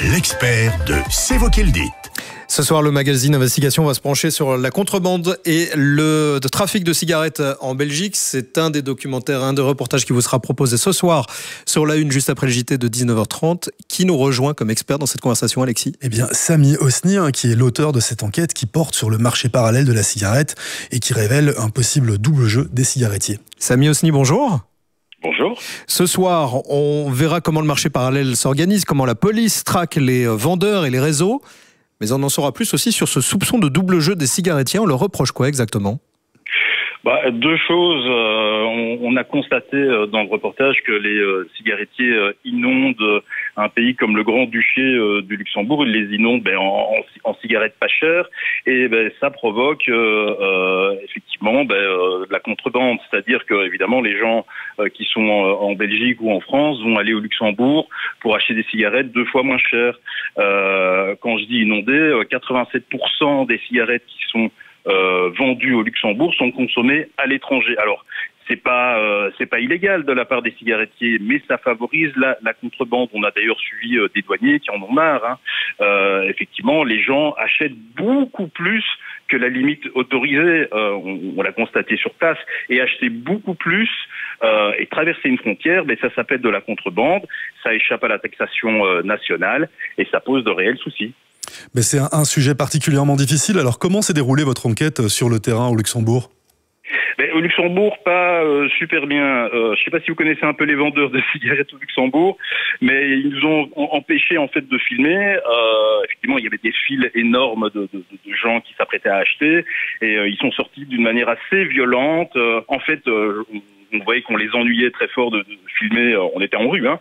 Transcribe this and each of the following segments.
l'expert de C'est vous qui le dites. Ce soir, le magazine Investigation va se pencher sur la contrebande et le trafic de cigarettes en Belgique. C'est un des documentaires, un des reportages qui vous sera proposé ce soir sur la une, juste après le JT de 19h30. Qui nous rejoint comme expert dans cette conversation, Alexis ? Eh bien, Samy Hosni, qui est l'auteur de cette enquête qui porte sur le marché parallèle de la cigarette et qui révèle un possible double jeu des cigarettiers. Samy Hosni, bonjour. Bonjour. Ce soir, on verra comment le marché parallèle s'organise, comment la police traque les vendeurs et les réseaux. Mais on en saura plus aussi sur ce soupçon de double jeu des cigarettiers. On leur reproche quoi exactement ? Deux choses. On a constaté dans le reportage que les cigarettiers inondent un pays comme le Grand-Duché du Luxembourg. Ils les inondent en cigarettes pas chères et ça provoque effectivement de la contrebande. C'est-à-dire que évidemment les gens qui sont en Belgique ou en France vont aller au Luxembourg pour acheter des cigarettes 2 fois moins chères. Quand je dis inonder, 87% des cigarettes qui sont vendus au Luxembourg sont consommés à l'étranger. Alors, c'est pas illégal de la part des cigarettiers, mais ça favorise la contrebande. On a d'ailleurs suivi des douaniers qui en ont marre. Effectivement, les gens achètent beaucoup plus que la limite autorisée. On l'a constaté sur place. Et acheter beaucoup plus et traverser une frontière, ça s'appelle de la contrebande. Ça échappe à la taxation nationale et ça pose de réels soucis. Mais c'est un sujet particulièrement difficile. Alors comment s'est déroulée votre enquête sur le terrain au Luxembourg ? Au Luxembourg, pas super bien. Je ne sais pas si vous connaissez un peu les vendeurs de cigarettes au Luxembourg, mais ils nous ont empêché en fait de filmer. Effectivement, il y avait des files énormes de gens qui s'apprêtaient à acheter et ils sont sortis d'une manière assez violente. En fait, on voyait qu'on les ennuyait très fort de filmer. On était en rue.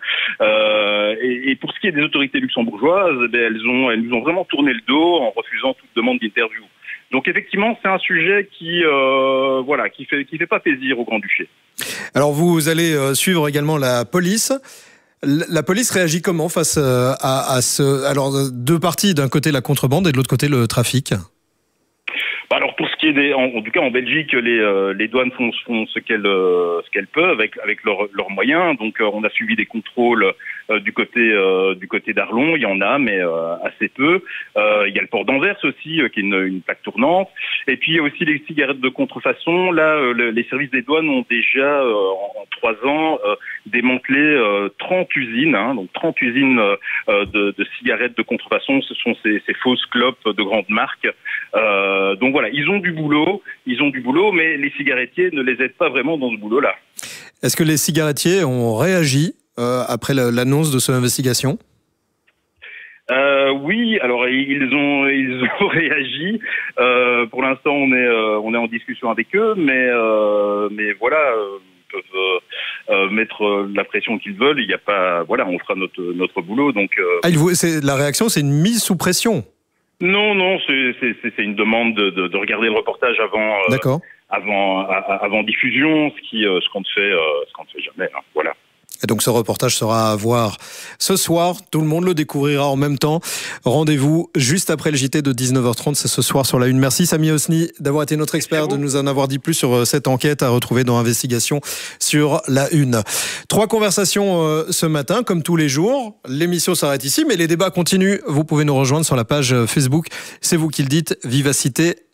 Et pour ce qui est des autorités luxembourgeoises, elles nous ont vraiment tourné le dos en refusant toute demande d'interview. Donc effectivement, c'est un sujet qui fait pas plaisir au Grand-Duché. Alors vous allez suivre également la police. La police réagit comment face à ce... Alors, deux parties, d'un côté la contrebande et de l'autre côté le trafic ? Alors pour ce qui est en tout cas en Belgique, les douanes font ce qu'elles peuvent avec leurs moyens. Donc on a suivi des contrôles du côté d'Arlon, il y en a mais assez peu. Il y a le port d'Anvers aussi qui est une plaque tournante. Et puis il y a aussi les cigarettes de contrefaçon. Là, les services des douanes ont déjà en 3 ans démantelé 30 usines, donc 30 usines de cigarettes de contrefaçon. Ce sont ces fausses clopes de grandes marques. Donc voilà, ils ont du boulot, mais les cigarettiers ne les aident pas vraiment dans ce boulot-là. Est-ce que les cigarettiers ont réagi après l'annonce de cette investigation ? Oui, alors ils ont réagi. Pour l'instant, on est en discussion avec eux, mais voilà, ils peuvent mettre la pression qu'ils veulent. Il y a pas, voilà, on fera notre boulot. Donc la réaction, c'est une mise sous pression. Non, c'est une demande de regarder le reportage avant diffusion, ce qu'on ne fait jamais. Voilà. Et donc ce reportage sera à voir ce soir. Tout le monde le découvrira en même temps. Rendez-vous juste après le JT de 19h30. C'est ce soir sur la une. Merci Samy Hosni d'avoir été notre expert, de nous en avoir dit plus sur cette enquête à retrouver dans Investigation sur la une. 3 conversations ce matin, comme tous les jours. L'émission s'arrête ici, mais les débats continuent. Vous pouvez nous rejoindre sur la page Facebook. C'est vous qui le dites. Vivacité